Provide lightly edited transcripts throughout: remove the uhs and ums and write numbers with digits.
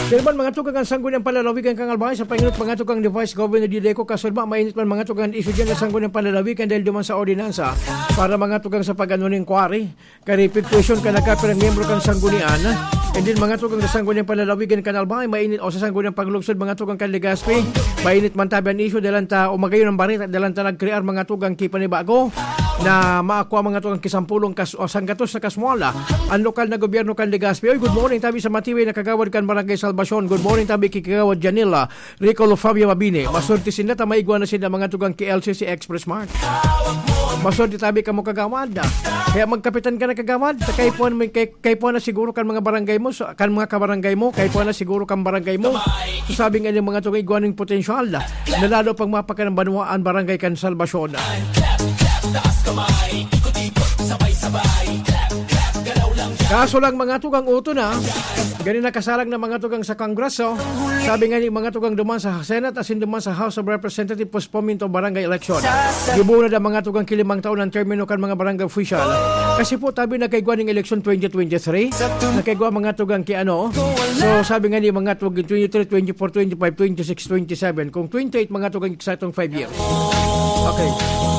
Dahil mga tugang ang sangguniang palalawigan kang albay sa panginot mga tugang device Governor Dideco kasulba mainit man mga tugang isu dyan na sangguniang palalawigan dahil duman sa ordinansa para mga tugang sa pag-anuning kwari karipiktusyon ka nagkapirang miyembro kang sanggunian and then mga tugang sa sangguniang palalawigan kang albay mainit o sa sangguniang paglugsod mga tugang kan Legazpi mainit man tabi ang isu dahil ta umagayon ng barit at dahil ta nagkrear mga tugang kipanibago na maakuha mga tugang kisampulong o sanggatos sa Kasmuala ang lokal na gobyerno kan Legazpi. Oy, good morning tabi sa Matiway na kagawad kan Barangay Salvacion. Good morning tabi kikagawad Janila Ricolo Fabio Mabine. Masurti sila maigwa na sila mga tugang KLCC Express Mart. Masurti tabi ka mo kagawad. Kaya magkapitan ka na kagawad. Kay po na siguro kan mga barangay mo, kan mga kabarangay mo, kay po na siguro kan barangay mo. So sabi nga mga tugang igwaning potensyal na lalo pag mapaka ng Banwaan Barangay kan Salvacion. Taas kamay, ikot-ikot, sabay-sabay, clap, clap, galaw lang siya. Kaso lang mga tugang uto na, ganin nakasalag na mga tugang sa Kongreso. Sabi nga ni mga tugang duman sa Senate asin duman sa House of Representatives postponement of barangay election. Gibuo na mga tugang kilimang taon ng termino kan mga barangay official. Kasi po tabi nakaigwa ng election 2023, nakaigwa mga tugang ki ano. So sabi nga ni mga tugang 23, 24, 25, 26, 27, kung 28 mga tugang eksatong 5 years. Okay.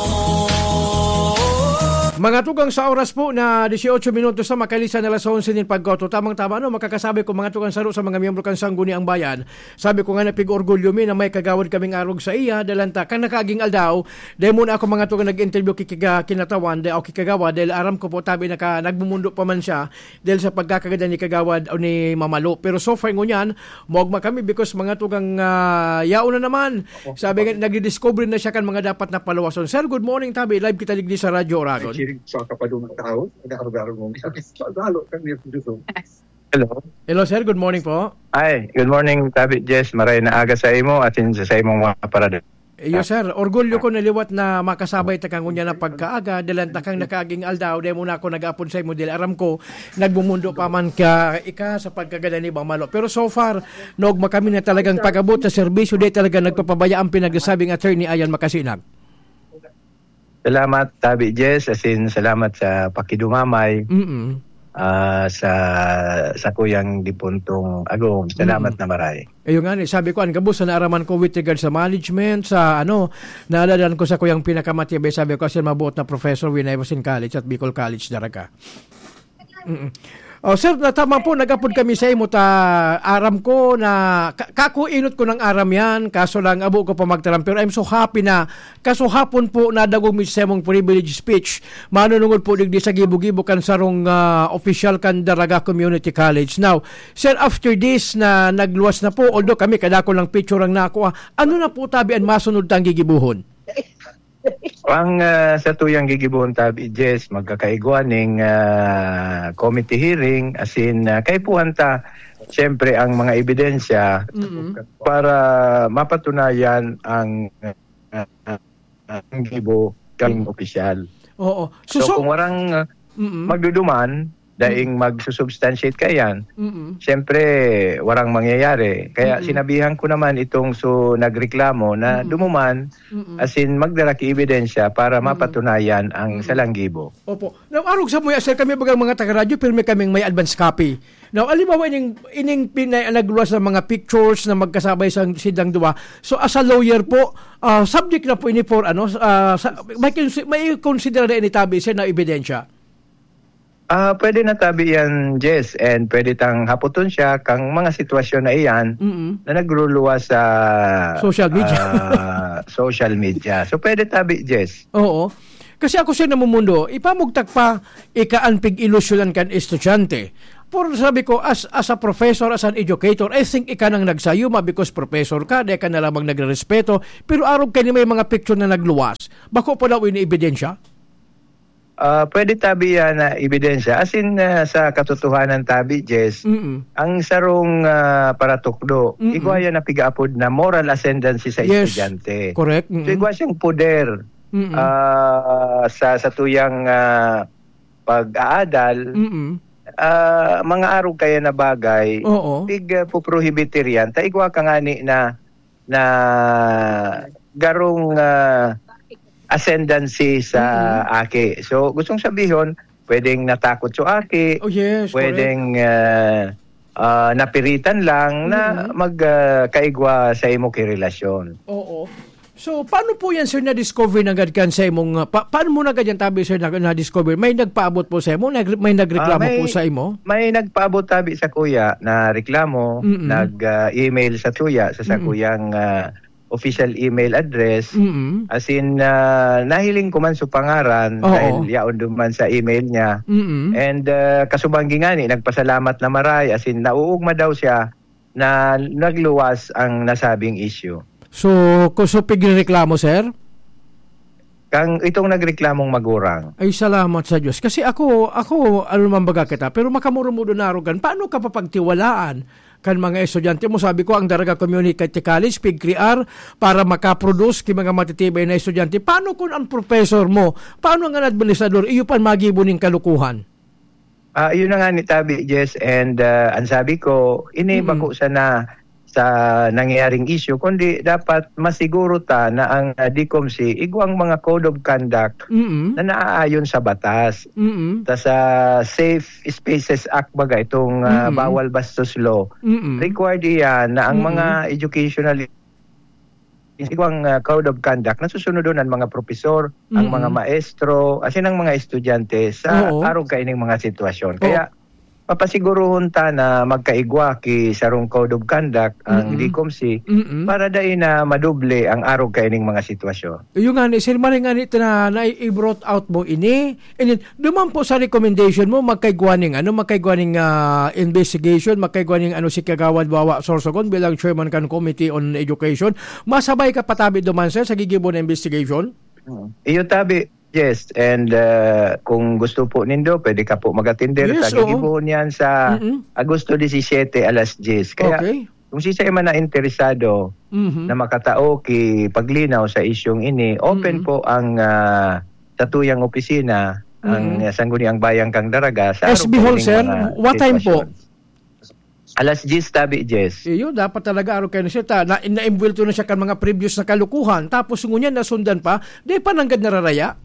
Mga tugang sa oras po na 18 minutos sa makalisan na alas 11 din paggoto. Tamang-tama makakasabi ko mga tugang saro sa mga miyembro kan Sangguniang Bayan. Sabi ko nga na pig-orgulyo mi na may kagawad kaming arog sa iya dalanta kan nakaging aldaw. Dahil muna ako mga tugang nag-interview kinatawan o kikagawad dahil aram ko po tabi nagbumundo pa man siya dahil sa pagkakaganda ni kagawad o ni Mamalo. Pero so far ngunyan, mogma kami because mga tugang yaon na naman. Sabi nga nagdi-discover na siya kan mga dapat na paluwason. Sir, good morning tabi. Live kita ligdi sa Radyo Oragon. Sa kapadung tao, nag-aaral mo. Lalo kami dito. Hello sir, good morning po. Ay, good morning Tabi Jess. Maray na aga sa imo at sa imong mga parada. Iyo sir, orgulyo ko naliwat na makasabay ta kang unya na pagkaaga dalan ta kang nakaaging aldaw dahil muna ako nag-apon sa imo dahil aram ko nagbumundo pa man ka ika sa pagkaganda ni Mamalo. Pero so far, nogma kami na talagang pag-abot sa serbisyo dahil talaga nagpapabaya ang pinagdasabing attorney Ayan Makasinag. Salamat Tabi Jess, asin salamat sa pakidumamay sa kuyang Dipuntong Agong. Salamat na maray. Ayun nga sabi ko, ang gabos na naaraman ko with regard sa management, sa naalalan ko sa kuyang pinakamatibay, sabi ko kasi mabuot na professor when I was in college at Bicol College, Daraga. Oh, sir, tama po, nagapod kami sa imo aram ko na kako inot ko ng aram yan, kaso lang abo ko pa magtaram. Pero I'm so happy na kaso hapon po nadagog mi sa imong privilege speech. Manunungod po digdi sa gibo-gibo kan sarong official kan Daraga Community College. Now, sir, after this na nagluwas na po, although kami kadako lang picture ang nakuha, ano na po tabi ang masunod tang gigibuhon? Ang sa tuyang gigibuhon Tabi Jess, magkakaigwaning committee hearing asin kay puanta siyempre ang mga ebidensya para mapatunayan ang gibo kang opisyal. Oo. So kung warang magduduman daing magsusubstantiate kayan, siyempre warang mangyayari. Kaya sinabihan ko naman itong nagreklamo na dumuman asin magdaraki ebidensya para mapatunayan ang salanggibo. Opo. Now, arog sa muya, sir, kami bagang mga taga-radyo, pero kaming may advance copy. Now, alimawa ining nagluwas ng mga pictures na magkasabay sa sidang duwa. So, as a lawyer po, subject na po ini for may consider na initabi siya na ebidensya. Pwede na tabi yan, Jess, and pwede tang haputon siya kang mga sitwasyon na iyan na nagluluwas sa social media. Social media. So pwede tabi, Jess. Oo. Kasi ako siya namumundo, ipamugtak pa ikaanpig ilusyonan kan estudyante. Pero sabi ko, as a professor, as an educator, I think ika nang nagsayuma because professor ka, di ka na lamang nagre-respeto, pero arog ka ni may mga picture na nagluwas. Bako pa daw ini-ebidensya? Pwede tabi yan na ebidensya. As in, sa katotohanan tabi, Jess, ang sarong paratukdo, igwa yan na pigaapod na moral ascendancy sa estudyante. Correct. So, igwa siyang poder sa tuyang pag-aadal, mga arog kaya na bagay, pig-prohibitir yan. Taigwa ka nga ni na garong ascendancy sa aki. So, gustong sabihin, pwedeng natakot sa aki, yes, pwedeng napiritan lang na magkaigwa sa imo ki relasyon. Oo. So, paano po yan, sir, na-discover na agad kan sa imong, paano mo na agad yan tabi, sir, na-discover? May nagpaabot po sa imo? May nagreklamo po sa imo? May nagpaabot tabi sa kuya na reklamo, nag-email sa tuya, sa kuyang official email address, as in, nahiling ko man sa pangaran, dahil yaon duman sa email niya, and kasubanggi nga ni, nagpasalamat na maray, as in, nauugma daw siya na nagluwas ang nasabing issue. So pigreklamo, sir? Kang itong nagreklamong magurang. Ay, salamat sa Diyos. Kasi ako ano man baga kita, pero makamuro-muro na arugan, paano ka papagtiwalaan kan mga estudyante mo? Sabi ko, ang Daraga Community College, PIGCRIAR, para makaproduce ki mga matitibay na estudyante. Paano kung ang professor mo, paano ang administrador, iyo pan magibuning kalukuhan? Yun na nga ni Tabi, Jess, and ang sabi ko, iniba ko sana sa nangyaring issue, kundi dapat masiguro ta na ang DCOMC igwang mga code of conduct na naaayon sa batas. Ta sa Safe Spaces Act baga itong bawal bastos law, required iyan na ang mga educational igwang code of conduct na susunodon ang mga profesor, ang mga maestro, asin ang mga estudyante sa araw kaining mga sitwasyon. Kaya papasiguruhon ta na magkaigwa ki sarong code of conduct ang DCOMC para dahil na madoble ang araw kaining mga sitwasyon. Yung nga ni, sir, maring nga ni na i-brought out mo ini, and then, duman po sa recommendation mo, magkaigwa ning investigation, magkaigwa ning si Kagawad Wawa Sorsogon bilang chairman kan Committee on Education. Masabay ka patabi duman, sir, sa gigibo na investigation? Iyo tabi. Yes, and kung gusto po nindo, pwede ka po mag-attender sa gigibuhon yan sa Agosto 17, alas 10. Kaya kung siya man na interesado na makatao ki paglinaw sa isyong ini, open po ang tatuyang opisina, ang Sangguniang Bayang Kang Daraga. Sa SB Hall, sir, what time po? Alas 10 tabi, Jess. Iyo, dapat talaga araw kayo na siya. Na-imbuelto na siya kan mga previous na kalukuhan. Tapos ngunyan nasundan pa, di pa nanggad nararaya.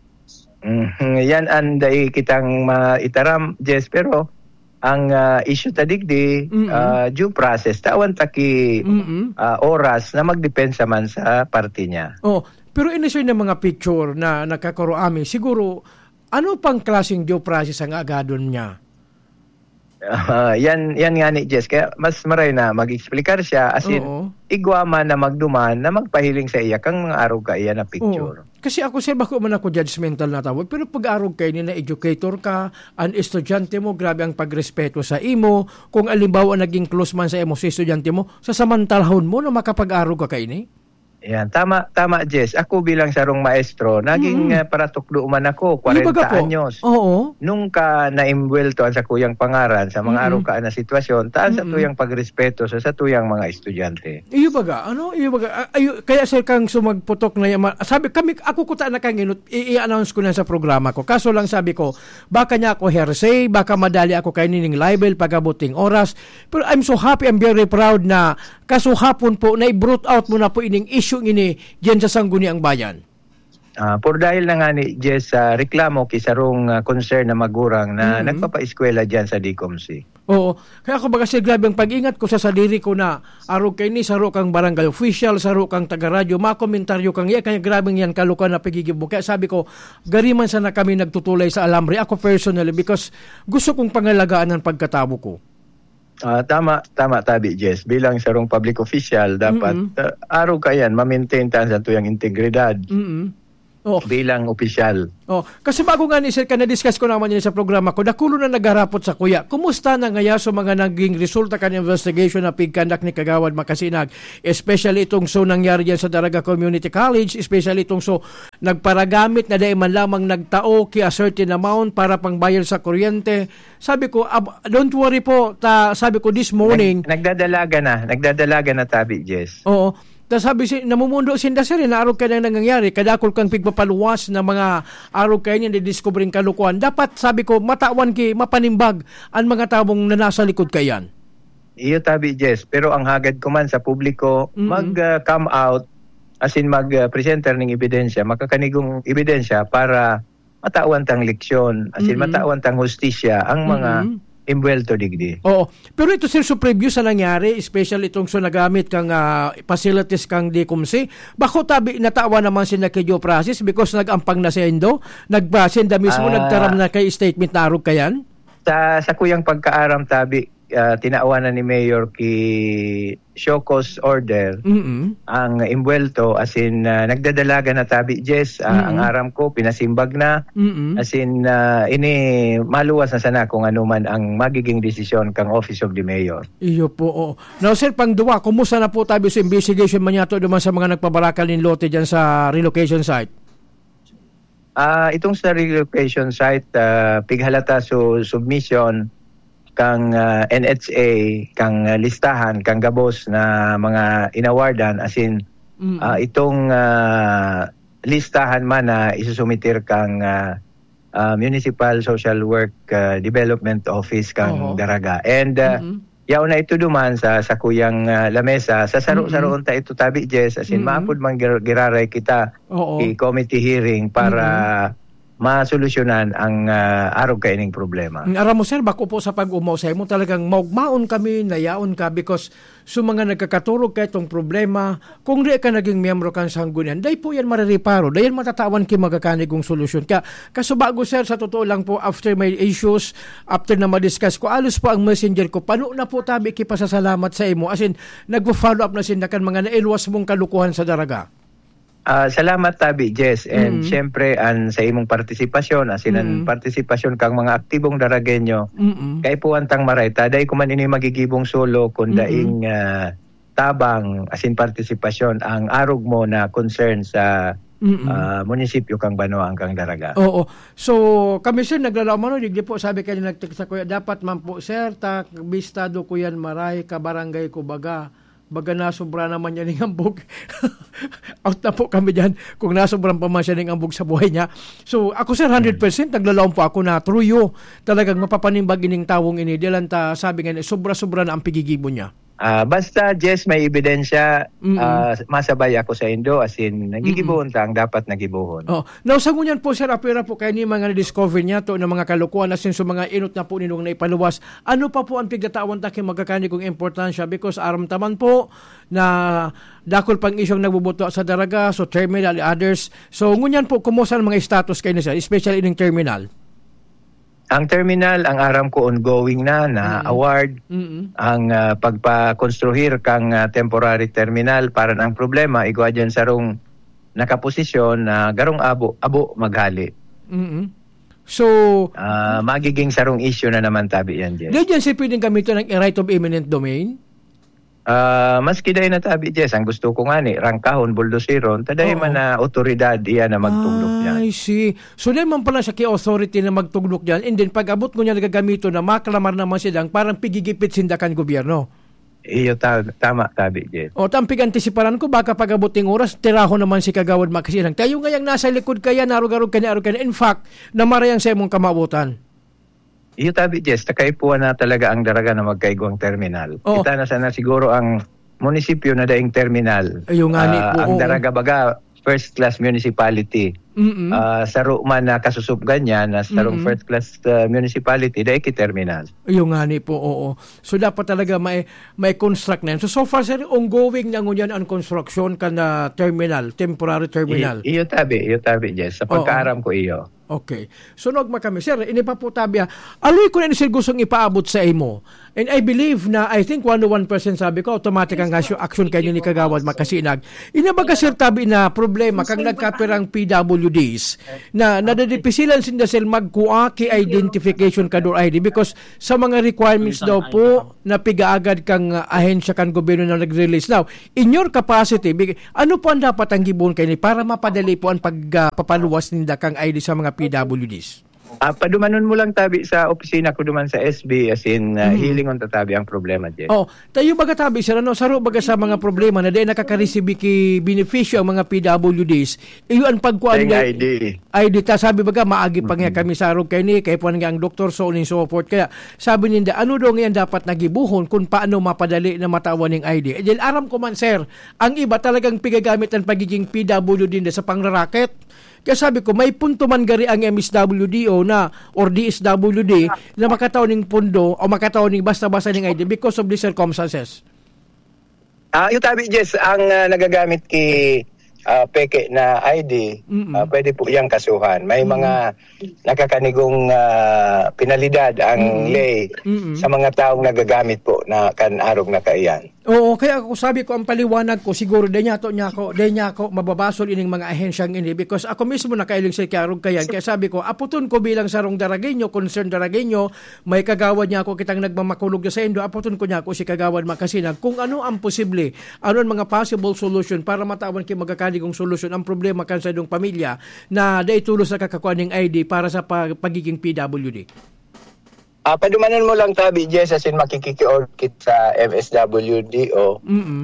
Yan ang dahil kitang maitaram, Jess, pero ang issue tadigdi, due process, tawan taki oras na magdepensa man sa party niya. Pero inisyo ng mga picture na nakakaroami, siguro, ano pang klaseng due process ang agadon niya? Yan nga ni Jess, kaya mas maray na mag-explikar siya, as in, igwa man na magduman na magpahiling sa iya kang mga araw ka iya na picture. Kasi ako, sir, bako man ako judgmental na tawag, pero pag-arog kayo ni na educator ka, ang estudyante mo, grabe ang pagrespeto sa imo, kung alimbawa naging close man sa imo sa estudyante mo, sa samantalhon mo na makapag-arog ka kayo ni? Yan, tama Jess. Ako bilang sarong maestro, naging paratukdo man ako 40 anyos. Nung ka na-imbuelto sa kuyang pangaran sa mga araw ka na sitwasyon, taan sa tuyang pagrespeto sa tuyang mga estudyante. Iyo baga, kaya sir kang sumagputok na yaman. Sabi kami, ako kuta na kang i-announce ko na sa programa ko. Kaso lang sabi ko, baka niya ako hearsay, baka madali ako kay nining libel pagabuting oras. Pero I'm so happy, I'm very proud na kaso hapon po na i-brought out mo na po ining issue ini diyan sa Sangguniang Bayan. Por dahil na nga ni Jess, reklamo kisarong concern na magurang na nagpapa-eskwela diyan sa DCOMC. Oo. Kaya ako baga sir, grabe ang pag-ingat ko sa sadiri ko na araw kay ni saro kang barangay official, saro kang taga-radyo, makomentaryo kang kaya grabeng yan kalukan na pagigibo. Kaya sabi ko, gariman sana kami nagtutulay sa alambre. Ako personally, because gusto kong pangalagaan ang pagkatabo ko. Tama tabi, Jess. Bilang sarong public official, dapat araw ka yan, ma-maintain ta sa tuyang integridad bilang opisyal. Kasi bago nga ni sir, na-discuss ko naman yun sa programa ko, dakulo na nagharapot sa kuya. Kumusta na ngaya sa mga naging resulta kanyang investigation na pigkandak ni Kagawad Makasinag? Especially itong nangyari yan sa Daraga Community College, especially itong nagparagamit na dahil man lamang nagtao ki a certain amount para pangbayad sa kuryente. Sabi ko, don't worry po, sabi ko this morning. Nagdadalaga na tabi, Jess. Oo. Tapos sabi namumundo sinda sir, na araw ka na nangyayari, kadakol kang pigpapaluwas na mga araw kayo niya na-discovering kalukuhan. Dapat, sabi ko, matawan ki, mapanimbag ang mga tabong na nasa likod kayan. Iyo tabi, Jess. Pero ang hagad ko man sa publiko, mag-come out, as in mag-presenter ng ebidensya, makakanigong ebidensya para matawan tang leksyon, as in matawan tang hustisya ang mga imbuelto digdi. Oo. Pero ito sir, so preview sa nangyari, especially itong so nagamit kang facilities kang DECOMC, bako tabi natawa naman sila kay Joe Prasis because nagampang na sendo, nagbasenda mismo, nagtaram na kay statement na arog kayan? Sa kuyang pagkaaram tabi, tinaawanan ni Mayor ki Shoko's order ang imbuelto as in nagdadalaga na tabi Jess ang aram ko pinasimbag na as in ini maluwas na sana kung ano man ang magiging desisyon kang Office of the Mayor. Iyo po. Oh. Now sir, pangduwa, kumusta na po tabi sa investigation man yato duman sa mga nagpabarakal ng lote dyan sa relocation site? Itong sa relocation site pighalata submission kang NHA, kang listahan, kang gabos na mga inawardan as in itong listahan man na isusumitir kang Municipal Social Work Development Office kang Daraga. And yaw na ito duman sa kuyang lamesa sa saro-saroon ta ito tabi Jess as in maapod man giraray kita i-committee hearing para masolusyonan ang arog kaining problema. Aram mo sir, bako po sa pag-umaw sa mo talagang maugmaon kami, nayaon ka because so mga nagkakaturog ka itong problema, kung di ka naging miyembro kang sanggunian, day po yan maririparo, day yan matatawan ki magkakanigong solusyon ka. Kaso bago sir, sa totoo lang po, after may issues, after na madiscuss ko, alos po ang messenger ko, pano na po tabi ki pasasalamat sa imo, as in, nagpo-follow up na sindakan mga nailwas mong kalukuhan sa Daraga. Salamat tabi Jess and syempre sa imong partisipasyon as in ang partisipasyon kang mga aktibong Daragenyo kay puwantang maray taday ko man ini magigibong solo kun daing tabang as in partisipasyon ang arog mo na concern sa munisipyo kang Banoang kang Daraga. Oo. So kami sir naglalamanon digdi po sabi kay nagteksa ko dapat man po sir ta bistado ko yan maray ka barangay ko baga na sobra naman yan ng ambog. Out na po kami dyan kung nasobran pa man siya ng ambog sa buhay niya. So ako sir 100% naglalaon po ako na truyo talagang mapapanimbag ining tawong ini dilan ta sabi nga sobra-sobra na ang pigigibo niya. Basta Jess may ebidensya masabay ako sa Indo as in nagigibuhon ta ang dapat nagibuhon. Now sa ngunyan po sir apira po kay ni mga na-discover niya to ng mga kalukuhan as in so mga inot na po ninong naipaluwas. Ano pa po ang pigdatawan ta kay magkakanigong importansya because aram taman po na dakol pang isyong nagbubuto sa Daraga so terminal others. So ngunyan po kumusta ang mga status kay ni sir especially ining terminal? Ang terminal, ang aram ko ongoing na award ang pagpakonstruhir kang temporary terminal para ang problema igwa dyan sarong nakaposisyon na garong abo maghali. So magiging sarong issue na naman tabi yan dyan. Diyan si pwedeng gamitin ng right of eminent domain? Mas kiday na tabi Jess ang gusto ko nga ni rangkahon buldosiron taday man na otoridad iya na magtugdok niyan. I see. So dahil man pala siya authority na magtugdok diyan and then pag abot ko niya nagagamito na maklamar naman silang parang pigigipit sindakan gobyerno. Iyo tama tabi Jess. O tampig antisiparan ko baka pag abuting oras tiraho naman si kagawad makasilang. Kayo ngayang nasa likod kaya narug-arug kanya in fact namarayang sa imong kamabutan. Iyo tabi Jess, takaipuan na talaga ang Daraga na magkaigwang terminal. Kita na sana siguro ang munisipyo na daing terminal. Ang Daraga baga first class municipality. Saro man na kasusup ganyan na sarong first class municipality daig terminal. Yung nga ni po, oo. So dapat talaga may construct na yan. So far sir, ongoing na ngunyan ang construction ka na terminal, temporary terminal. Iyo tabi Jess. Sa pagkaaram ko iyo. Okay. Sunog kami. Sir, inipaputabya. Aloy ko na ni sir gustong ipaabot sa imo. And I believe na, I think 101% sabi ko, automatic ang action kayo ni Kagawad Makasinag. Inabaga sir tabi na problema kang nagkapirang PWDs na nadadipisilan sinda sila magkuha ki identification kador ID because sa mga requirements daw po na pigaagad kang ahensya kan gobyerno na nag-release. Now, in your capacity, ano po ang dapat ang gibon kayo ni para mapadali po ang pagpapaluwas ninda kang ID sa mga PWDs? Padumanon mo lang tabi sa opisina ko duman sa SB as in healing on tatabi ang problema dyan. Tayo baga tabi sir saro baga sa mga problema na dahil nakaka-receive ki beneficyo ang mga PWDs iyo ang pagkuan ID ta sabi baga maagi pa nga kami sarog kay ni kay puan nga ang doktor so uning support kaya sabi ninda ano daw ngayon dapat nagibuhon kung paano mapadali na matawan ng ID. Dahil aram ko man sir ang iba talagang pigagamit ang pagiging PWD sa pangraraket Kaya sabi ko, may punto man gari ang MSWDO na or DSWD na makataon ng pondo o makataon ng basta-basta ng ID because of the circumstances. Yung tabi, Jess, ang nagagamit peke na ID, pwede po iyang kasuhan. May mga nakakanigong penalidad ang lay sa mga taong nagagamit po na kanarog na kaiyan. Oo, kaya ako sabi ko, ang paliwanag ko, siguro din niya ako mababasol ining mga ahensyang ini because ako mismo nakailing sa karog kayan. Kaya sabi ko, aputon ko bilang sarong Daragueño, concerned Daragueño, may kagawad niya ako kitang nagmamakulog sa Indo, aputon ko niya ako si kagawad Makasinag kung ano ang posible, ano ang mga possible solution para matawan kay magkakanigong solution ang problema kan sa idong pamilya na daitulos sa kakakuan ng ID para sa pagiging PWD. Padumanan mo lang tabi, Jess, as in makikikiorkit sa MSWDO.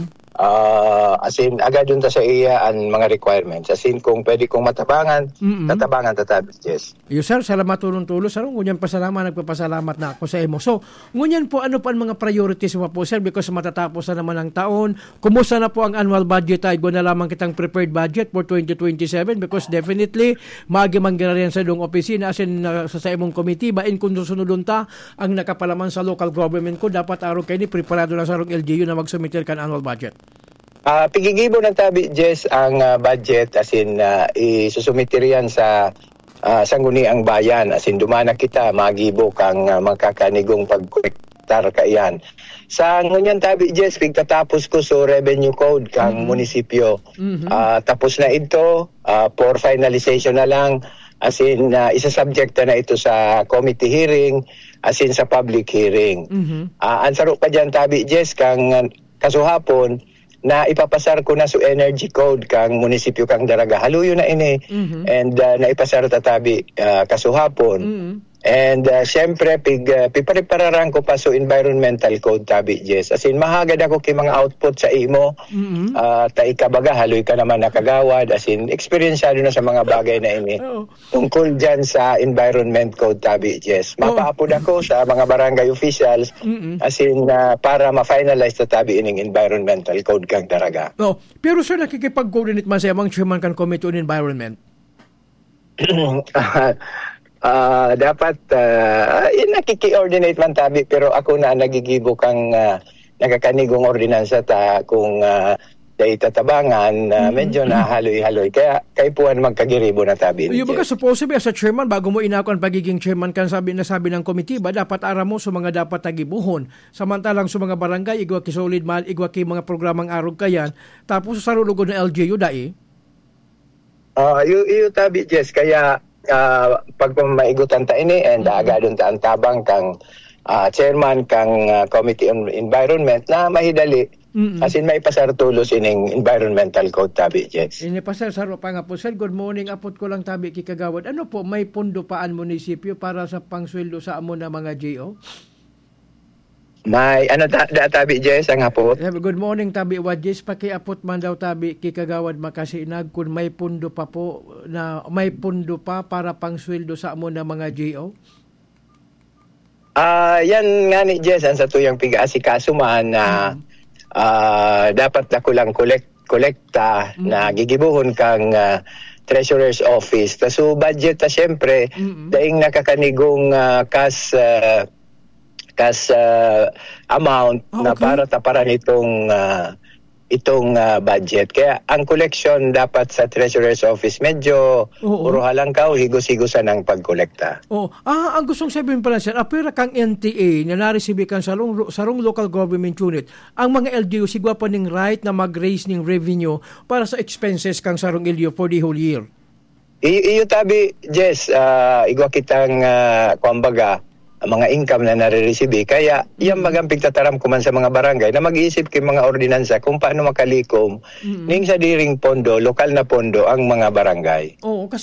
As in, agad dun ta sa iya ang mga requirements. As in, kung pwede kong matabangan, tatabangan tatabi, Jess. Yo, sir, salamat tulong-tulo. Sir, ngunyan nagpapasalamat na ako sa imo. So, ngunyan po, ano pa ang mga priorities mo po, sir? Because matatapos na naman ang taon. Kumusta na po ang annual budget? Ay, na lamang kitang prepared budget for 2027 because definitely, magi-manggirayan sa dong opisina as in sa imong committee. Bain kung susunodon ta, ang nakapalaman sa local government ko, dapat araw kayo ni preparado na sa LGU na mag-submitter kan annual budget. Pigigibo ng tabi, Jess, ang budget as in isusumiter yan sa sangguniang bayan as in dumana kita magibo kang magkakanigong pagkolektar kaiyan. Sa ngunyan tabi, Jess, pigtatapos ko so revenue code kang munisipyo. Tapos na ito for finalization na lang as in isa-subjecta na ito sa committee hearing as in sa public hearing. Ansaro pa dyan tabi, Jess, kang kasuhapon na ipapasar ko na sa energy code kang munisipyo kang Daraga. Haluyo na ini and naipasar tatabi kasuhapon. And syempre piparepararan ko pa so environmental code tabi, Jess. As in mahagad ako kay mga output sa imo. Ta ikabaga haloy ka naman nakagawad as in experienceado na sa mga bagay na ini. Tungkol diyan sa environment code tabi, Jess. Mapaapod ako sa mga barangay officials as in para ma-finalize tabi ining environmental code kang Daraga. Pero sir, nakikipag-coordinate man sa among chairman kan Committee on Environment. Dapat nakiki-ordinate man tabi pero ako na nagigibo kang nagakanigong ordinansa ta kung taitabangan medyo na haloy-haloy kaya kay puan magkagiribo na tabi. Yung baga supposedly as a chairman bago mo inako ang pagiging chairman kan sabi ng committee ba dapat ara mo sa mga dapat tagibuhon samantalang sa mga barangay igwa ki solid mal igwa ki mga programang arog kayan tapos sa sarulugod ng LGU dai. Yung tabi, Jess, kaya pag maigutan ta ini and agadon ta ang tabang kang chairman kang Committee on Environment na mahidali as in may pasar tulos ining environmental code tabi, Jess. Ini pasar saro pa nga po, sir. Good morning, apot ko lang tabi kikagawad. Ano po, may pondo pa ang munisipyo para sa pangsweldo sa amo na mga GO? May tabi, Jess, ang apot. Good morning tabi Wadjes, pakiapot man daw tabi kikagawad Makasinag kung may pondo pa po na may pondo pa para pangsweldo sa amo na mga GO. Yan nga ni Jess ang sa tuyang piga-asikaso man na dapat na kulang kolekta na gigibuhon kang Treasurer's Office. So budget ta syempre daing nakakanigong kas amount na para taparan itong budget. Kaya ang collection dapat sa Treasurer's Office medyo uruha lang ka o higos-higosan ng pagkolekta. Ang gustong sabihin pala sir, apera kang NTA na naresibi kang sarong local government unit, ang mga LGU sigwa pa ning right na mag-raise ning revenue para sa expenses kang sarong LGU for the whole year. Iyo tabi, Jess, igwa kitang kumbaga mga income na nare-receive. Kaya yung magampig tataram ko man sa mga barangay na mag-iisip kay mga ordinansa kung paano makalikom ning sa diring pondo, lokal na pondo ang mga barangay. Kasi